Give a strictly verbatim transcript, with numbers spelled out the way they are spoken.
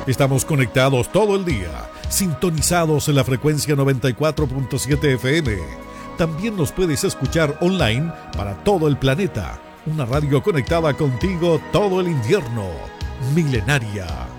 Estamos conectados todo el día, sintonizados en la frecuencia noventa y cuatro punto siete F M. También nos puedes escuchar online para todo el planeta. Una radio conectada contigo todo el invierno. Milenaria.